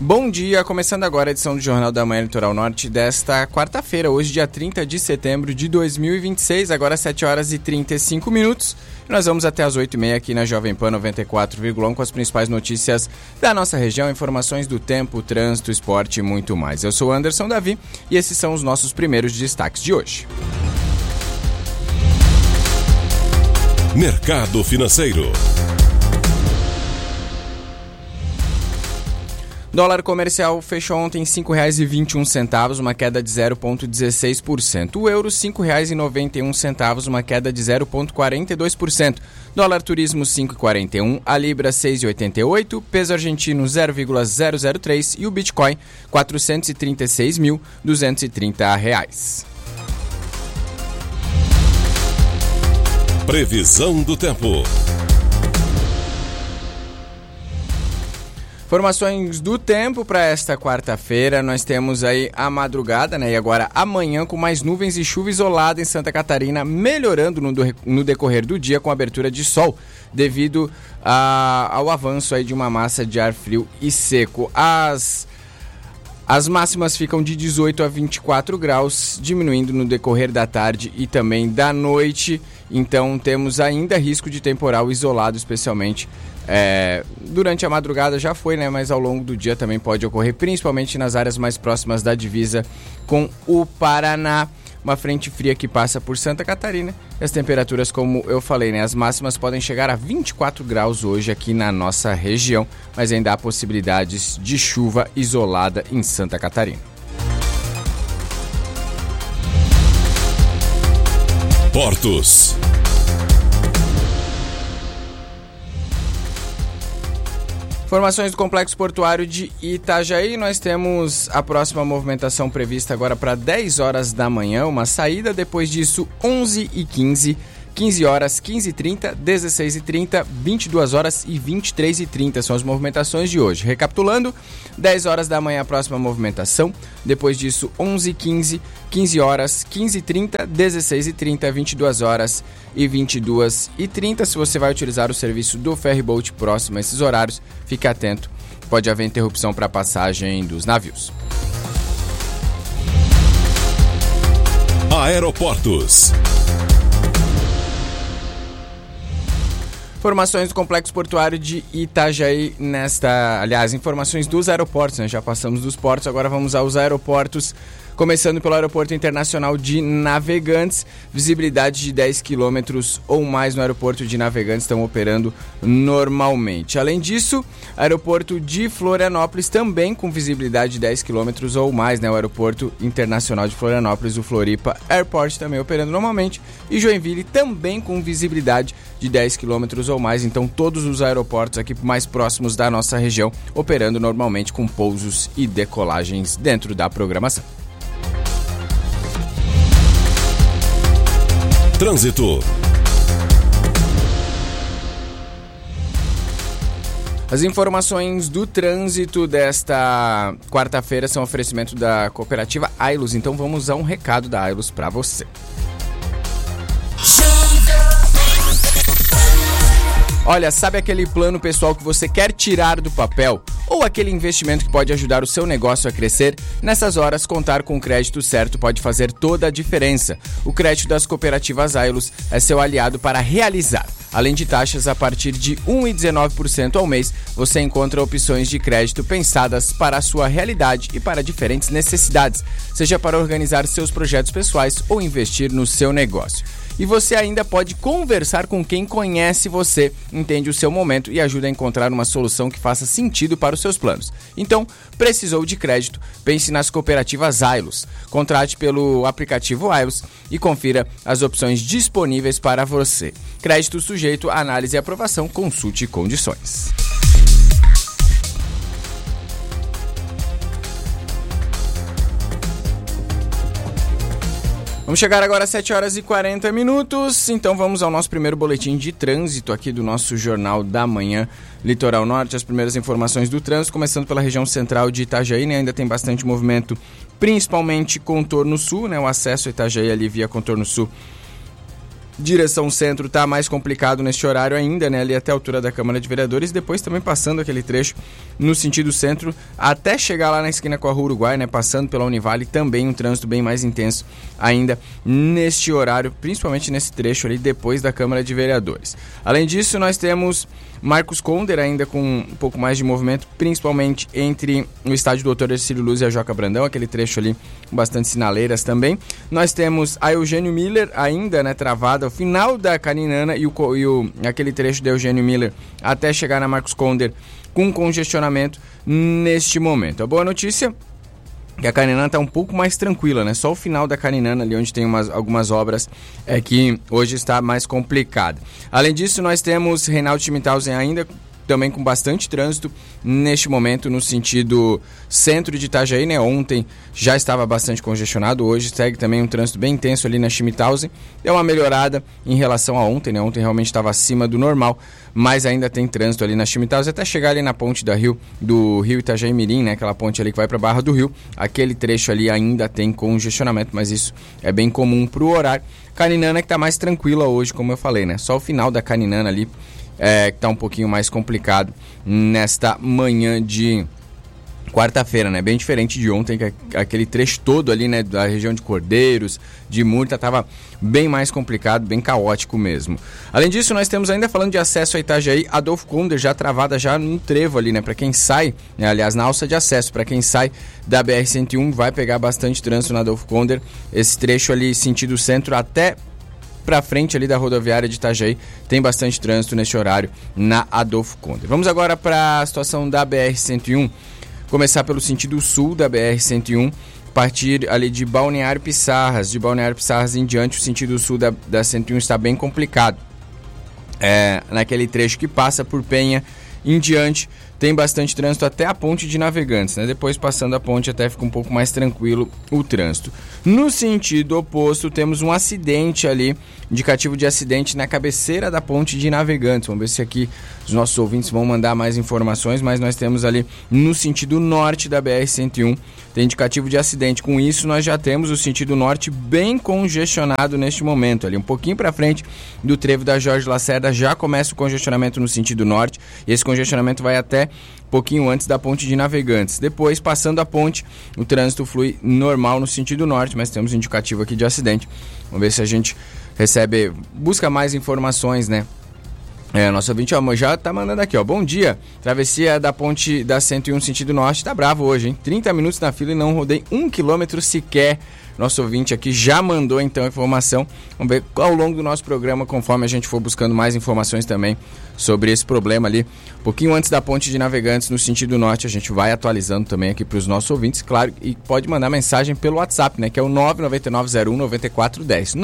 Bom dia, começando agora a edição do Jornal da Manhã Litoral Norte desta quarta-feira, hoje dia 30 de setembro de 2026, agora 7 horas e 35 minutos. Nós vamos até as 8h30 aqui na Jovem Pan 94,1 com as principais notícias da nossa região, informações do tempo, trânsito, esporte e muito mais. Eu sou Anderson Davi e esses são os nossos primeiros destaques de hoje. Mercado financeiro. Dólar comercial fechou ontem em R$ 5,21, uma queda de 0,16%. O euro, R$ 5,91, uma queda de 0,42%. Dólar turismo, 5,41. A libra, 6,88. Peso argentino, 0,003. E o Bitcoin, R$ 436.230. Previsão do tempo. Informações do tempo para esta quarta-feira, nós temos aí a madrugada, e agora amanhã com mais nuvens e chuva isolada em Santa Catarina, melhorando no decorrer do dia com abertura de sol, devido ao avanço aí de uma massa de ar frio e seco. As máximas ficam de 18 a 24 graus, diminuindo no decorrer da tarde e também da noite, então temos ainda risco de temporal isolado, especialmente durante a madrugada já foi, mas ao longo do dia também pode ocorrer, principalmente nas áreas mais próximas da divisa com o Paraná. Uma frente fria que passa por Santa Catarina. As temperaturas, como eu falei, as máximas podem chegar a 24 graus hoje aqui na nossa região, mas ainda há possibilidades de chuva isolada em Santa Catarina. Portos. Informações do Complexo Portuário de Itajaí, nós temos a próxima movimentação prevista agora para 10 horas da manhã, uma saída, depois disso 11h15, 15 horas, 15h30, 16h30, 22 horas e 23h30 são as movimentações de hoje. Recapitulando, 10 horas da manhã a próxima movimentação, depois disso 11h15, 15 horas, 15h30, 16h30, 22 horas e 22h30. Se você vai utilizar o serviço do Ferryboat próximo a esses horários, fique atento, pode haver interrupção para a passagem dos navios. Aeroportos. Informações do Complexo Portuário de Itajaí informações dos aeroportos, já passamos dos portos, agora vamos aos aeroportos, começando pelo Aeroporto Internacional de Navegantes, visibilidade de 10 km ou mais no Aeroporto de Navegantes, estão operando normalmente. Além disso, Aeroporto de Florianópolis também com visibilidade de 10 km ou mais, o Aeroporto Internacional de Florianópolis, o Floripa Airport também operando normalmente, e Joinville também com visibilidade de 10 km ou mais, então todos os aeroportos aqui mais próximos da nossa região operando normalmente com pousos e decolagens dentro da programação. Trânsito. As informações do trânsito desta quarta-feira são oferecimento da cooperativa Ailus, então vamos a um recado da Ailus para você. Olha, sabe aquele plano pessoal que você quer tirar do papel? Ou aquele investimento que pode ajudar o seu negócio a crescer? Nessas horas, contar com o crédito certo pode fazer toda a diferença. O crédito das cooperativas Ailus é seu aliado para realizar. Além de taxas a partir de 1,19% ao mês, você encontra opções de crédito pensadas para a sua realidade e para diferentes necessidades, seja para organizar seus projetos pessoais ou investir no seu negócio. E você ainda pode conversar com quem conhece você, entende o seu momento e ajuda a encontrar uma solução que faça sentido para os seus planos. Então, precisou de crédito? Pense nas cooperativas Ailus. Contrate pelo aplicativo Ailus e confira as opções disponíveis para você. Crédito sujeito a análise e aprovação, consulte condições. Vamos chegar agora às 7 horas e 40 minutos, então vamos ao nosso primeiro boletim de trânsito aqui do nosso Jornal da Manhã Litoral Norte. As primeiras informações do trânsito, começando pela região central de Itajaí, ainda tem bastante movimento, principalmente contorno sul, o acesso a Itajaí ali via contorno sul direção centro tá mais complicado neste horário ainda, né? Ali até a altura da Câmara de Vereadores, depois também passando aquele trecho no sentido centro, até chegar lá na esquina com a Rua Uruguai, né? Passando pela Univale, também um trânsito bem mais intenso ainda neste horário, principalmente nesse trecho ali depois da Câmara de Vereadores. Além disso, nós temos Marcos Conder ainda com um pouco mais de movimento, principalmente entre o estádio Doutor Ercílio Luz e a Joca Brandão, aquele trecho ali com bastante sinaleiras também. Nós temos a Eugênio Miller ainda, né, travada, ao final da Caninana e aquele trecho da Eugênio Miller até chegar na Marcos Conder com congestionamento neste momento. A boa notícia que a Caninana está um pouco mais tranquila, né? Só o final da Caninana ali onde tem algumas obras é que hoje está mais complicado. Além disso, nós temos Reinaldo Schmidhausen ainda também com bastante trânsito neste momento no sentido centro de Itajaí, né? Ontem já estava bastante congestionado, hoje segue também um trânsito bem intenso ali na Schmidhausen. Deu uma melhorada em relação a ontem, né? Ontem realmente estava acima do normal, mas ainda tem trânsito ali na Schmidhausen até chegar ali na ponte do Rio Itajaí Mirim, né? Aquela ponte ali que vai para a Barra do Rio. Aquele trecho ali ainda tem congestionamento, mas isso é bem comum para o horário. Caninana que está mais tranquila hoje, como eu falei, né? Só o final da Caninana ali que está um pouquinho mais complicado nesta manhã de quarta-feira, né? Bem diferente de ontem, que aquele trecho todo ali, né, da região de Cordeiros, de Murta, estava bem mais complicado, bem caótico mesmo. Além disso, nós temos ainda falando de acesso a Itajaí, Adolfo Conder já travada já no trevo ali, né? Para quem sai, né, aliás, na alça de acesso, para quem sai da BR-101, vai pegar bastante trânsito na Adolfo Conder. Esse trecho ali, sentido centro, até para frente ali da rodoviária de Itajaí, tem bastante trânsito neste horário na Adolfo Conder. Vamos agora para a situação da BR-101, começar pelo sentido sul da BR-101, partir ali de Balneário Pissarras, em diante, o sentido sul da 101 está bem complicado. Naquele trecho que passa por Penha em diante, tem bastante trânsito até a ponte de Navegantes, né? Depois, passando a ponte, até fica um pouco mais tranquilo o trânsito. No sentido oposto, temos um acidente ali, indicativo de acidente na cabeceira da ponte de Navegantes. Vamos ver se aqui os nossos ouvintes vão mandar mais informações, mas nós temos ali no sentido norte da BR-101, tem indicativo de acidente. Com isso, nós já temos o sentido norte bem congestionado neste momento. Ali um pouquinho para frente do trevo da Jorge Lacerda já começa o congestionamento no sentido norte, e esse congestionamento vai até pouquinho antes da ponte de Navegantes. Depois, passando a ponte, o trânsito flui normal no sentido norte, mas temos indicativo aqui de acidente. Vamos ver se a gente busca mais informações, né? Nosso ouvinte já tá mandando aqui, ó. Bom dia, travessia da ponte da 101 sentido norte, tá bravo hoje, hein? 30 minutos na fila e não rodei 1 quilômetro sequer. Nosso ouvinte aqui já mandou então a informação. Vamos ver ao longo do nosso programa, conforme a gente for buscando mais informações também sobre esse problema ali. Um pouquinho antes da ponte de Navegantes, no sentido norte, a gente vai atualizando também aqui para os nossos ouvintes, claro, e pode mandar mensagem pelo WhatsApp, né, que é o 99901-9410.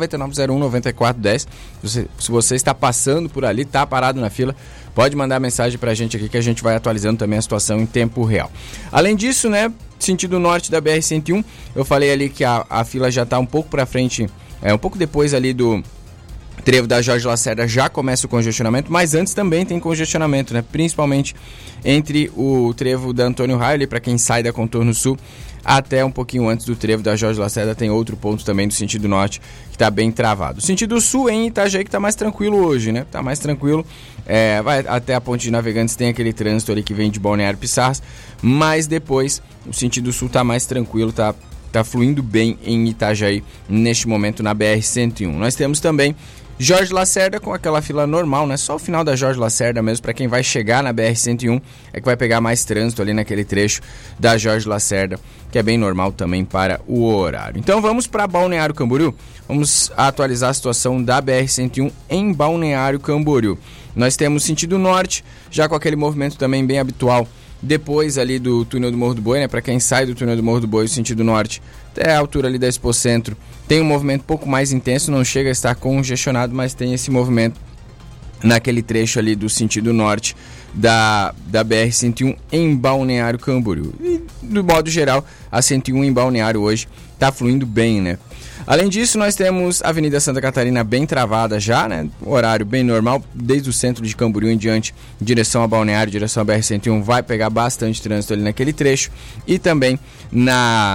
99901-9410. Se você está passando por ali, está parado na fila, pode mandar mensagem pra gente aqui que a gente vai atualizando também a situação em tempo real. Além disso, né, sentido norte da BR-101, eu falei ali que a fila já está um pouco para frente, um pouco depois ali do trevo da Jorge Lacerda já começa o congestionamento, mas antes também tem congestionamento, né, principalmente entre o trevo da Antônio Raio, ali para quem sai da Contorno Sul, até um pouquinho antes do trevo da Jorge Lacerda tem outro ponto também do sentido norte que está bem travado. O sentido sul em Itajaí que está mais tranquilo hoje, né? Está mais tranquilo, vai até a ponte de Navegantes, tem aquele trânsito ali que vem de Balneário Pissarras, mas depois o sentido sul está mais tranquilo, tá fluindo bem em Itajaí neste momento na BR-101. Nós temos também Jorge Lacerda com aquela fila normal, né? Só o final da Jorge Lacerda mesmo, para quem vai chegar na BR-101, é que vai pegar mais trânsito ali naquele trecho da Jorge Lacerda, que é bem normal também para o horário. Então vamos para Balneário Camboriú, vamos atualizar a situação da BR-101 em Balneário Camboriú. Nós temos sentido norte, já com aquele movimento também bem habitual, depois ali do túnel do Morro do Boi, né? Para quem sai do túnel do Morro do Boi, o sentido norte, até a altura ali da Expo Centro, tem um movimento um pouco mais intenso, não chega a estar congestionado, mas tem esse movimento naquele trecho ali do sentido norte da BR-101 em Balneário Camboriú. E, do modo geral, a 101 em Balneário hoje está fluindo bem, né? Além disso, nós temos a Avenida Santa Catarina bem travada já, né? Horário bem normal, desde o centro de Camboriú em diante, direção a Balneário, direção a BR-101, vai pegar bastante trânsito ali naquele trecho. E também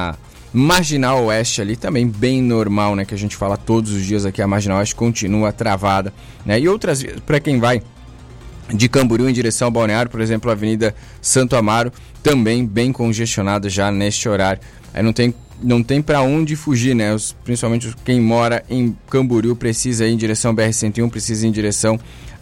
Marginal Oeste ali também bem normal, né? Que a gente fala todos os dias aqui, a Marginal Oeste continua travada, né? E outras vezes, para quem vai de Camboriú em direção ao Balneário, por exemplo, a Avenida Santo Amaro, também bem congestionada já neste horário. Aí não tem para onde fugir, né? Principalmente quem mora em Camboriú precisa ir em direção ao BR-101, precisa ir em direção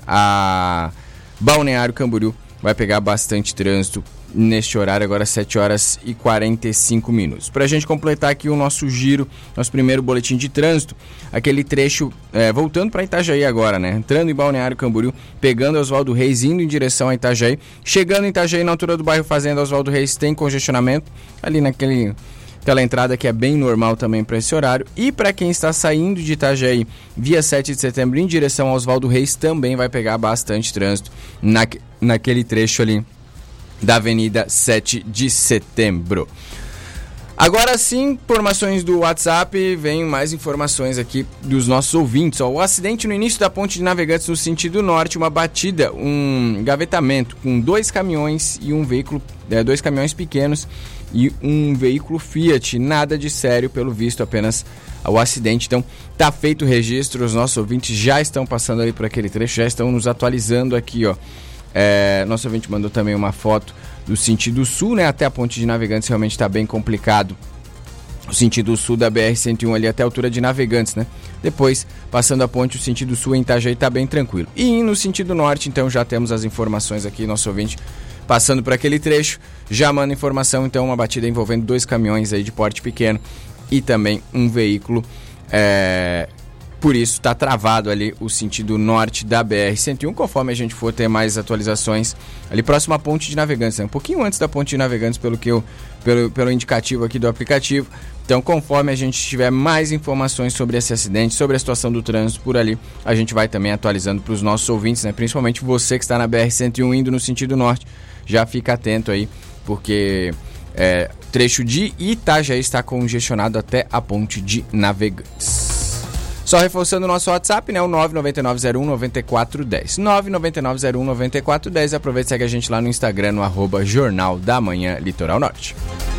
a Balneário Camboriú. Vai pegar bastante trânsito neste horário, agora 7 horas e 45 minutos. Para a gente completar aqui o nosso giro, nosso primeiro boletim de trânsito, aquele trecho, voltando para Itajaí agora, né? Entrando em Balneário Camboriú, pegando Oswaldo Reis, indo em direção a Itajaí. Chegando em Itajaí, na altura do bairro Fazenda Oswaldo Reis, tem congestionamento, ali aquela entrada que é bem normal também para esse horário. E para quem está saindo de Itajaí via 7 de setembro em direção ao Oswaldo Reis, também vai pegar bastante trânsito naquele trecho ali da Avenida 7 de Setembro. Agora sim, informações do WhatsApp, vem mais informações aqui dos nossos ouvintes. O acidente no início da ponte de Navegantes no sentido norte, uma batida, um engavetamento com 2 caminhões e um veículo, 2 caminhões pequenos e um veículo Fiat, nada de sério pelo visto, apenas o acidente. Então tá feito o registro, os nossos ouvintes já estão passando ali por aquele trecho, já estão nos atualizando aqui, ó. Nosso ouvinte mandou também uma foto do sentido sul, né? Até a ponte de Navegantes realmente está bem complicado. O sentido sul da BR-101 ali até a altura de Navegantes, né? Depois, passando a ponte, o sentido sul em Itajaí está bem tranquilo. E no sentido norte, então, já temos as informações aqui, nosso ouvinte passando por aquele trecho, já manda informação, então, uma batida envolvendo 2 caminhões aí de porte pequeno e também um veículo, por isso está travado ali o sentido norte da BR-101, conforme a gente for ter mais atualizações ali próximo à ponte de Navegantes, né? Um pouquinho antes da ponte de Navegantes, pelo indicativo aqui do aplicativo. Então, conforme a gente tiver mais informações sobre esse acidente, sobre a situação do trânsito por ali, a gente vai também atualizando para os nossos ouvintes, né? Principalmente você que está na BR-101 indo no sentido norte, já fica atento aí, porque o trecho de Itajaí está congestionado até a ponte de Navegantes. Só reforçando o nosso WhatsApp, né? O 99901-9410. 99901-9410. Aproveita e segue a gente lá no Instagram, no @Jornal da Manhã Litoral Norte.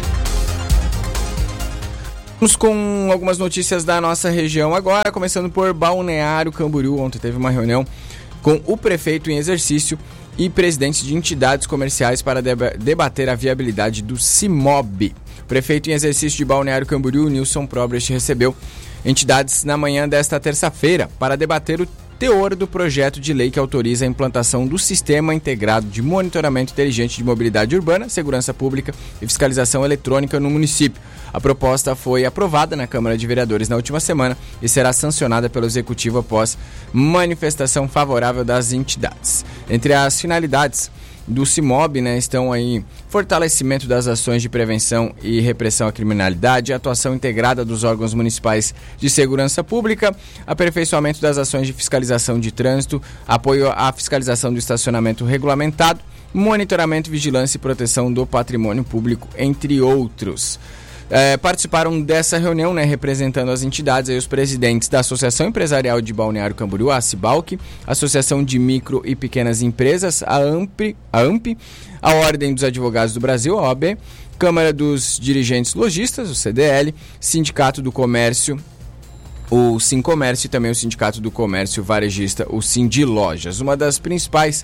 Vamos com algumas notícias da nossa região agora, começando por Balneário Camboriú. Ontem teve uma reunião com o prefeito em exercício e presidentes de entidades comerciais para debater a viabilidade do CIMOB. O prefeito em exercício de Balneário Camboriú, Nilson Probrecht, recebeu entidades na manhã desta terça-feira para debater o teor do projeto de lei que autoriza a implantação do Sistema Integrado de Monitoramento Inteligente de Mobilidade Urbana, Segurança Pública e Fiscalização Eletrônica no município. A proposta foi aprovada na Câmara de Vereadores na última semana e será sancionada pelo Executivo após manifestação favorável das entidades. Entre as finalidades do CIMOB, né, estão aí fortalecimento das ações de prevenção e repressão à criminalidade, atuação integrada dos órgãos municipais de segurança pública, aperfeiçoamento das ações de fiscalização de trânsito, apoio à fiscalização do estacionamento regulamentado, monitoramento, vigilância e proteção do patrimônio público, entre outros. Participaram dessa reunião, né, representando as entidades, aí, os presidentes da Associação Empresarial de Balneário Camboriú, a ACIBALC, Associação de Micro e Pequenas Empresas, a AMP, a Ordem dos Advogados do Brasil, a OAB, Câmara dos Dirigentes Lojistas, o CDL, Sindicato do Comércio, o Sincomércio, e também o Sindicato do Comércio Varejista, o Sindilojas. Uma das principais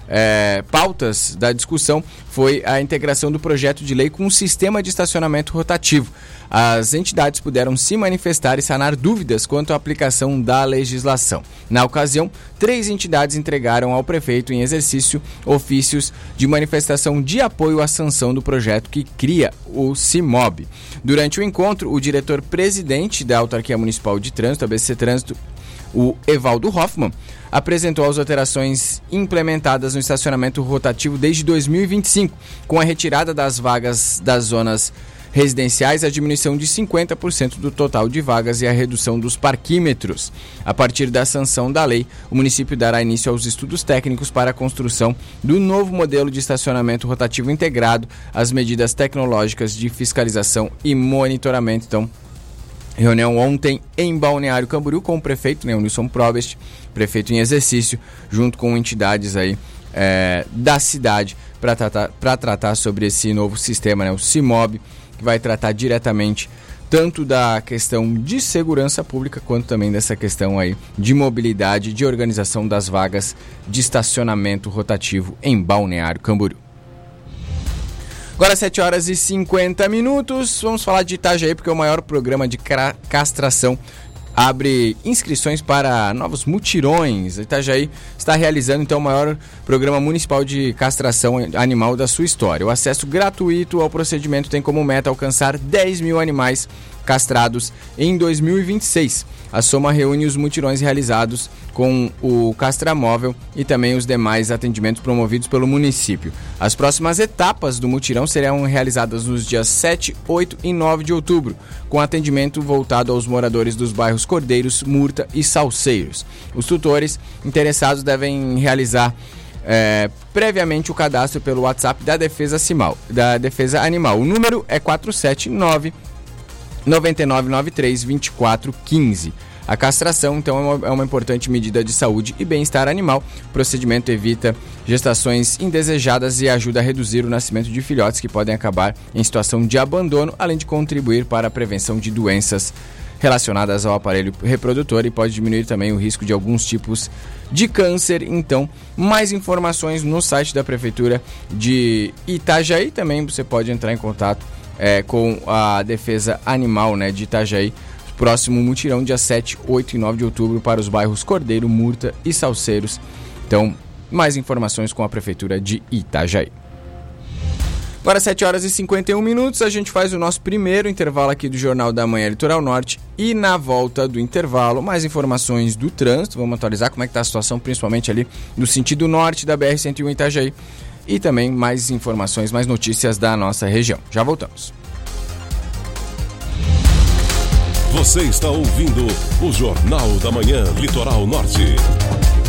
pautas da discussão foi a integração do projeto de lei com um sistema de estacionamento rotativo. As entidades puderam se manifestar e sanar dúvidas quanto à aplicação da legislação. Na ocasião, 3 entidades entregaram ao prefeito em exercício ofícios de manifestação de apoio à sanção do projeto que cria o CIMOB. Durante o encontro, o diretor-presidente da Autarquia Municipal de Trânsito, ABC Trânsito, o Evaldo Hoffmann, apresentou as alterações implementadas no estacionamento rotativo desde 2025, com a retirada das vagas das zonas residenciais, a diminuição de 50% do total de vagas e a redução dos parquímetros. A partir da sanção da lei, o município dará início aos estudos técnicos para a construção do novo modelo de estacionamento rotativo integrado às medidas tecnológicas de fiscalização e monitoramento. Então, reunião ontem em Balneário Camboriú com o prefeito, né, o Nilson Probrecht, prefeito em exercício, junto com entidades aí da cidade para tratar sobre esse novo sistema, né, o CIMOB, que vai tratar diretamente tanto da questão de segurança pública, quanto também dessa questão aí de mobilidade, de organização das vagas de estacionamento rotativo em Balneário Camboriú. Agora 7 horas e 50 minutos, vamos falar de Itajaí, porque o maior programa de castração abre inscrições para novos mutirões. Itajaí está realizando então o maior programa municipal de castração animal da sua história. O acesso gratuito ao procedimento tem como meta alcançar 10 mil animais castrados em 2026. A soma reúne os mutirões realizados com o castramóvel e também os demais atendimentos promovidos pelo município. As próximas etapas do mutirão serão realizadas nos dias 7, 8 e 9 de outubro, com atendimento voltado aos moradores dos bairros Cordeiros, Murta e Salceiros. Os tutores interessados devem realizar previamente o cadastro pelo WhatsApp da Defesa Animal. O número é 479 9993 2415. A castração, então, é uma importante medida de saúde e bem-estar animal. O procedimento evita gestações indesejadas e ajuda a reduzir o nascimento de filhotes que podem acabar em situação de abandono, além de contribuir para a prevenção de doenças relacionadas ao aparelho reprodutor e pode diminuir também o risco de alguns tipos de câncer. Então, mais informações no site da Prefeitura de Itajaí. Também você pode entrar em contato com a Defesa Animal, de Itajaí. Próximo mutirão, dia 7, 8 e 9 de outubro, para os bairros Cordeiro, Murta e Salceiros. Então, mais informações com a Prefeitura de Itajaí. Agora 7 horas e 51 minutos, a gente faz o nosso primeiro intervalo aqui do Jornal da Manhã Litoral Norte e na volta do intervalo, mais informações do trânsito. Vamos atualizar como é que está a situação, principalmente ali no sentido norte da BR-101 Itajaí e também mais informações, mais notícias da nossa região. Já voltamos. Você está ouvindo o Jornal da Manhã Litoral Norte.